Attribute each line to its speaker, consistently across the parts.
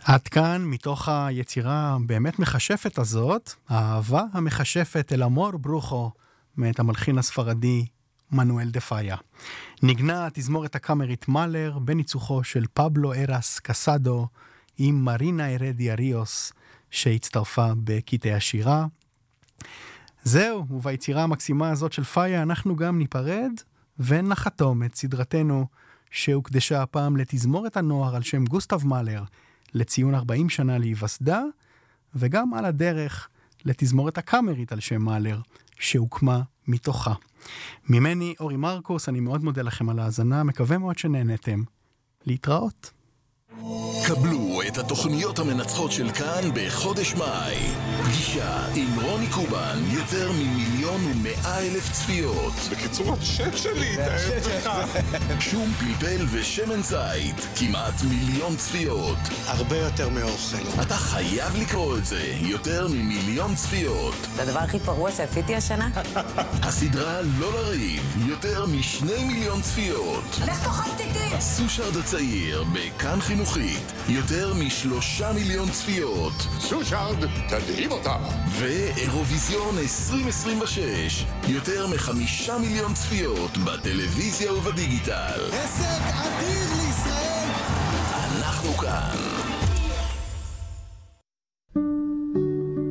Speaker 1: עד כאן מתוך היצירה באמת מכשפת הזאת, האהבה המכשפת אל אמור ברוכו, מאת המלחין הספרדי מנואל דה פאיה. נגנה תזמורת הקאמרית מאלר בניצוחו של פבלו ארס קסדו עם מרינה הרדיה ריוס שהצטרפה בקטעי השירה. זהו, וביצירה המקסימה הזאת של פאיה אנחנו גם ניפרד ונחתום את סדרתנו שהוקדשה הפעם לתזמורת הנוער על שם גוסטב מאלר לציון 40 שנה להיווסדה, וגם על הדרך לתזמורת הקאמרית על שם מאלר שהוקמה מתוכה. ממני אורי מרקוס, אני מאוד מודה לכם על ההאזנה, מקווה מאוד שנהנתם. להתראות.
Speaker 2: קבלו את התוכניות המנצחות של כאן בחודש מאי. פגישה עם רוני קובן, יותר מ1,100,000 צפיות.
Speaker 3: בקיצור, השם שלי התאהב בך.
Speaker 2: שום פלפל ושמן זית, כמעט 1,000,000 צפיות.
Speaker 4: הרבה יותר מאוכל.
Speaker 2: אתה חייב לקרוא את זה, יותר מ1,000,000 צפיות.
Speaker 5: זה הדבר הכי פרוע שעשיתי השנה?
Speaker 2: הסדרה לא לריב, יותר מ2,000,000 צפיות.
Speaker 5: לך תאכל תיתי!
Speaker 2: סושרד הצעיר, בכאן חינוכית, יותר מ3,000,000 צפיות.
Speaker 3: סושרד, תדהים אותה.
Speaker 2: ואירוויזיון 2026, יותר מ5,000,000 צפיות בטלוויזיה ובדיגיטל.
Speaker 6: הישג אדיר לישראל.
Speaker 2: אנחנו כאן.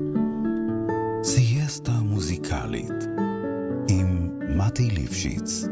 Speaker 7: סיאסטה מוזיקלית עם מתי ליפשיץ.